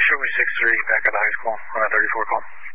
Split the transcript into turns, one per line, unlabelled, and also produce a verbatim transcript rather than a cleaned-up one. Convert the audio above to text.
Sherwood six three, back at the high school on a thirty-four call.